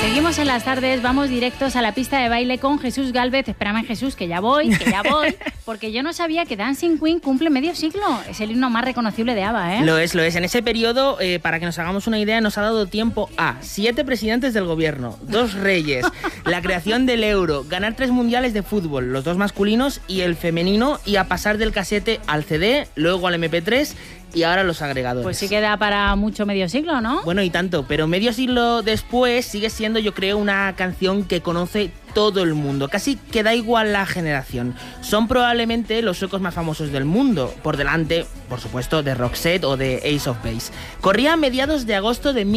Seguimos en las tardes, vamos directos a la pista de baile con Jesús Gálvez. Espérame, Jesús, que ya voy, porque yo no sabía que Dancing Queen cumple medio siglo. Es el himno más reconocible de ABBA, ¿eh? Lo es. En ese periodo, para que nos hagamos una idea, nos ha dado tiempo a 7 presidentes del gobierno, 2 reyes, la creación del euro, ganar 3 mundiales de fútbol, los 2 masculinos y el femenino, y a pasar del casete al CD, luego al MP3 y ahora los agregadores. Pues sí queda para mucho medio siglo, ¿no? Bueno, y tanto, pero medio siglo después sigue siendo, yo creo, una canción que conoce todo el mundo, casi que da igual la generación. Son probablemente los suecos más famosos del mundo, por delante, por supuesto, de Roxette o de Ace of Base. Corría a mediados de agosto de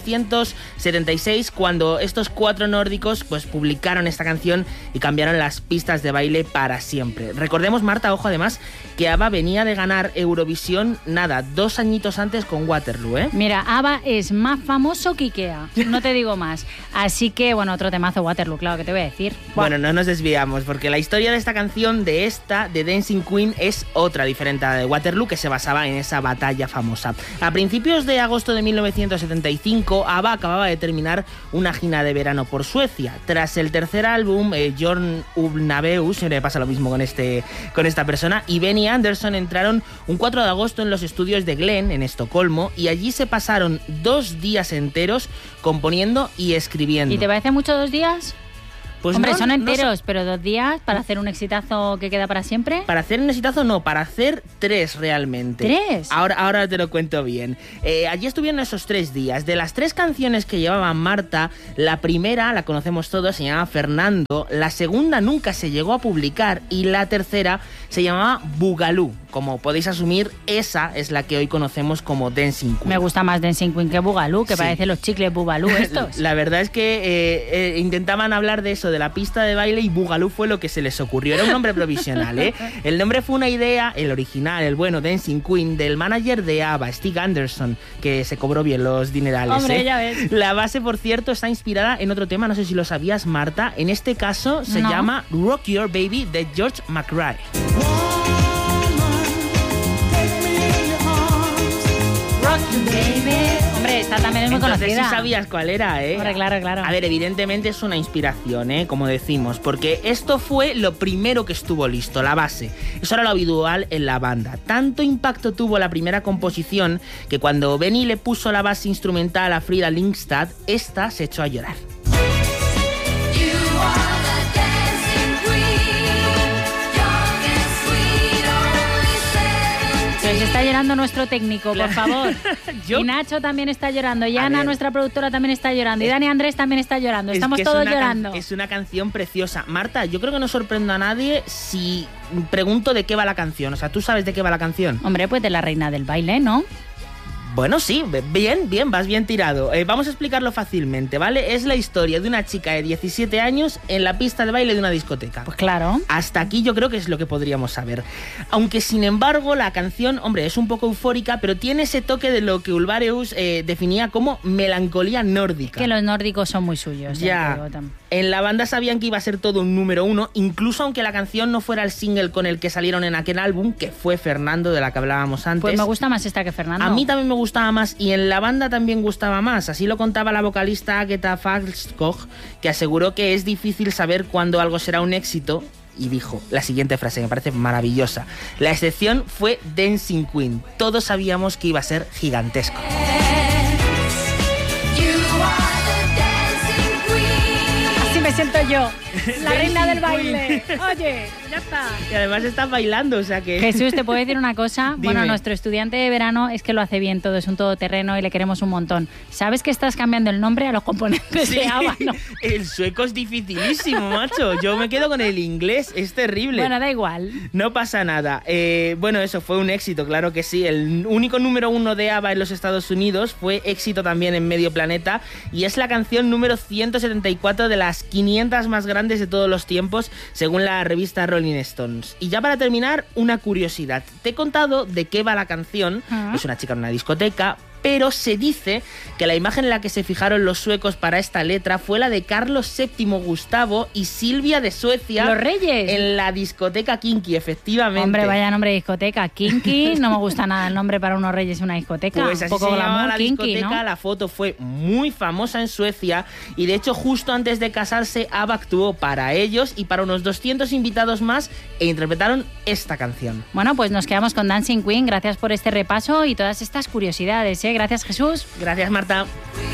1976 cuando estos 4 nórdicos pues publicaron esta canción y cambiaron las pistas de baile para siempre. Recordemos, Marta, ojo además, que ABBA venía de ganar Eurovisión, 2 añitos antes con Waterloo, ¿eh? Mira, ABBA es más famoso que Ikea, no te digo más. Así que, bueno, otro temazo, Waterloo, claro que te voy a decir. Bueno, no nos desviamos, porque la historia de esta canción, de Dancing Queen, es otra diferente a la de Waterloo, que se basaba en esa batalla famosa. A principios de agosto de 1975, ABBA acababa de terminar una gira de verano por Suecia. Tras el tercer álbum, John Ulvaeus, siempre me pasa lo mismo con esta persona, y Benny Andersson entraron un 4 de agosto en los estudios de Glen, en Estocolmo, y allí se pasaron 2 días enteros componiendo y escribiendo. ¿Y te parece mucho 2 días? Pues hombre, no, son enteros, no, pero 2 días para hacer un exitazo que queda para siempre. Para hacer un exitazo no, para hacer 3 realmente. ¿3? Ahora te lo cuento bien. Allí estuvieron esos 3 días. De las 3 canciones que llevaban, Marta, la primera, la conocemos todos, se llamaba Fernando, la segunda nunca se llegó a publicar y la tercera se llamaba Boogaloo. Como podéis asumir, esa es la que hoy conocemos como Dancing Queen. Me gusta más Dancing Queen que Boogaloo, que sí. Parece los chicles Boogaloo estos. La verdad es que intentaban hablar de eso, de la pista de baile, y Boogaloo fue lo que se les ocurrió. Era un nombre provisional, ¿eh? El nombre fue una idea, el original, el bueno, Dancing Queen, del manager de ABBA, Stig Andersson, que se cobró bien los dinerales. Hombre, ya ves. La base, por cierto, está inspirada en otro tema, no sé si lo sabías, Marta. En este caso se llama Rock Your Baby, de George McRae. Hombre, esta también es muy Entonces, conocida. sí sabías cuál era, ¿eh? Hombre, claro. A ver, evidentemente es una inspiración, ¿eh? Como decimos, porque esto fue lo primero que estuvo listo, la base. Eso era lo habitual en la banda. Tanto impacto tuvo la primera composición que cuando Benny le puso la base instrumental a Frida Lindstad, esta se echó a llorar. Se está llorando nuestro técnico, por favor. ¿Yo? Y Nacho también está llorando. Y Ana, nuestra productora, también está llorando. Y Dani Andrés también está llorando. Estamos todos llorando. Es una canción preciosa. Marta, yo creo que no sorprendo a nadie si pregunto de qué va la canción. O sea, ¿tú sabes de qué va la canción? Hombre, pues de la reina del baile, ¿no? Bueno, sí, bien, vas bien tirado. Vamos a explicarlo fácilmente, ¿vale? Es la historia de una chica de 17 años en la pista de baile de una discoteca. Pues claro. Hasta aquí yo creo que es lo que podríamos saber. Aunque, sin embargo, la canción, hombre, es un poco eufórica, pero tiene ese toque de lo que Ulvaeus definía como melancolía nórdica. Que los nórdicos son muy suyos. Ya. En la banda sabían que iba a ser todo un número 1, incluso aunque la canción no fuera el single con el que salieron en aquel álbum, que fue Fernando, de la que hablábamos antes. Pues me gusta más esta que Fernando. A mí también me gustaba más, y en la banda también gustaba más. Así lo contaba la vocalista Agneta Falskog, que aseguró que es difícil saber cuándo algo será un éxito, y dijo la siguiente frase que me parece maravillosa: la excepción fue Dancing Queen. Todos sabíamos que iba a ser gigantesco. Me siento yo, la reina del baile. Oye, ya está. Y además estás bailando, o sea que... Jesús, ¿te puedo decir una cosa? Dime. Bueno, nuestro estudiante de verano es que lo hace bien todo, es un todoterreno y le queremos un montón. ¿Sabes que estás cambiando el nombre a los componentes de ABBA, no? El sueco es dificilísimo, macho. Yo me quedo con el inglés, es terrible. Bueno, da igual. No pasa nada. Bueno, eso fue un éxito, claro que sí. El único número 1 de ABBA en los Estados Unidos, fue éxito también en medio planeta, y es la canción número 174 de las 500 más grandes de todos los tiempos, según la revista Rolling Stones. Y ya para terminar, una curiosidad. Te he contado de qué va la canción. Es una chica en una discoteca, pero se dice que la imagen en la que se fijaron los suecos para esta letra fue la de Carlos VII Gustavo y Silvia de Suecia. ¡Los reyes! En la discoteca Kinky, efectivamente. Hombre, vaya nombre de discoteca. Kinky, no me gusta nada el nombre para unos reyes en una discoteca. Pues así un poco se llamaba glamour, la kinky, discoteca, ¿no? La foto fue muy famosa en Suecia y de hecho justo antes de casarse ABBA actuó para ellos y para unos 200 invitados más e interpretaron esta canción. Bueno, pues nos quedamos con Dancing Queen. Gracias por este repaso y todas estas curiosidades, ¿eh? Gracias, Jesús. Gracias, Marta.